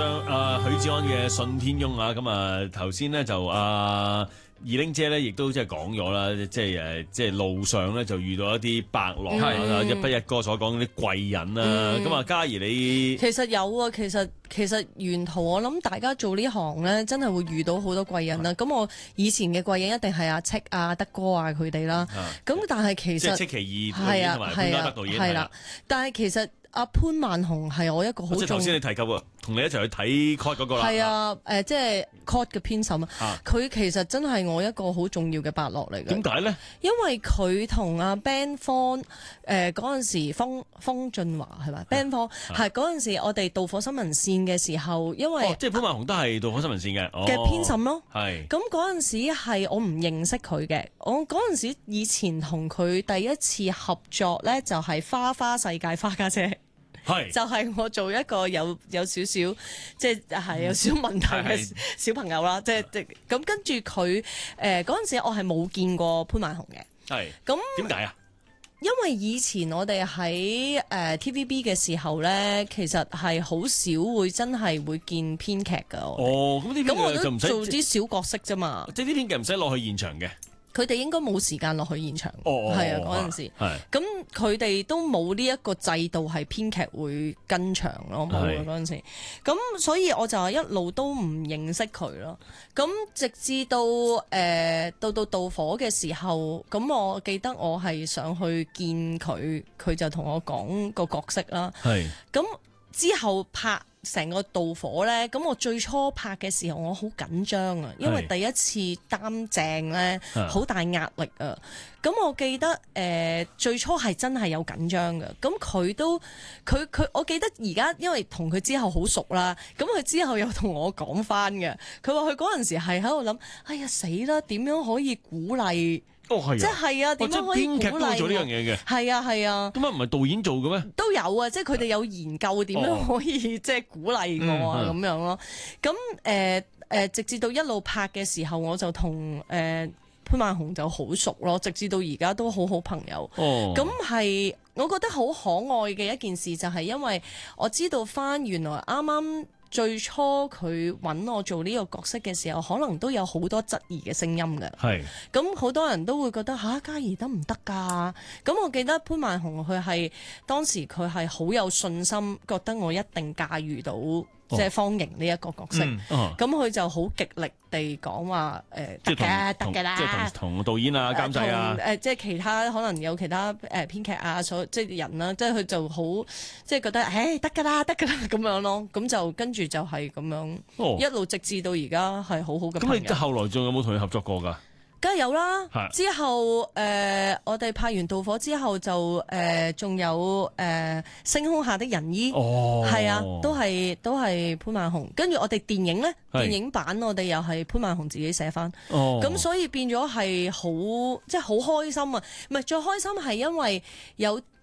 許志安嘅《信天翁》啊，咁啊頭先咧就二玲姐咧，亦都即係講咗啦，即係路上咧就遇到一啲伯樂啊，一不一哥所講啲貴人啦。咁啊，嘉怡你其實有啊，其實沿途我諗大家做呢行咧，真係會遇到好多貴人啦。咁我以前嘅貴人一定係阿戚啊、德哥啊佢哋啦。咁但係其實即係戚其義導演同埋潘家德導演係啦。 但係其實阿潘萬雄係我一個好重要。 即係頭先你提及喎，同你一齊去睇 Cod 嗰個啦。 係啊，即係 Cod 嘅編審啊，佢其實真係我一個好重要嘅伯樂嚟嘅。 點解咧？因為佢同阿 Ben 方嗰陣時方俊華係咪 Ben 方係嗰陣時我哋導火新聞線嘅時候，因為即係潘萬雄都係導火新聞線嘅編審咯。 係咁嗰陣時係我唔認識佢嘅，我嗰陣時以前同佢第一次合作咧，就係花世界花家姐。就係我做一個有少少即係有少少問題嘅小朋友啦，即係咁跟住佢嗰陣時我係冇見過潘萬雄嘅。 係咁點解啊？ 因為以前我哋喺TVB 嘅時候咧，其實係好少會真係會見編劇㗎。咁我都做啲小角色啫嘛。 即係啲編劇唔使落去現場嘅。 佢哋應該冇時間落去現場，係啊嗰陣時，咁佢哋都冇呢一個制度係編劇會跟場咯，冇啊嗰陣時，咁所以我就一路都唔認識佢咯。咁直至到到導火嘅時候，咁我記得我係想去見佢，佢就同我講個角色啦。咁之後拍成個導火咧，咁我最初拍嘅時候我好緊張啊，因為第一次擔正咧，好大壓力啊。咁我記得最初係真係有緊張嘅。咁佢我記得而家因為同佢之後好熟啦，咁佢之後又同我講翻嘅，佢話佢嗰陣時係喺度諗，哎呀死啦，點樣可以鼓勵？即係啊，點樣可以鼓勵？編劇都做呢樣嘢嘅。係啊。 點解唔係導演做嘅咩？ 都有啊，即係佢哋有研究點樣可以即係鼓勵我啊咁樣咯。咁直至到一路拍嘅時候，我就同潘萬雄就好熟咯，直至到而家都好朋友。咁係我覺得好可愛嘅一件事，就係因為我知道翻原來啱啱最初佢揾我做呢個角色嘅時候，可能都有好多質疑嘅聲音嘅。咁好多人都會覺得嘉怡得唔得㗎？咁我記得潘萬雄佢係當時佢係好有信心，覺得我一定駕馭到即係方盈呢一個角色。咁佢就好極力地講話得嘅啦， 即係同導演啊、監製啊， 即係其他可能有其他編劇啊，即係人啦，即係佢就好即係覺得得㗎啦咁樣咯。咁就跟住就係咁樣一路直至到而家係好好嘅朋友。 咁你後來仲有冇同佢合作過㗎？ 梗係有啦，之後我哋拍完導火之後就仲有星空下的仁醫，係啊，都係潘萬雄。跟住我哋電影咧，電影版我哋又係潘萬雄自己寫翻，咁所以變咗係好即係好開心啊！唔係最開心係因為有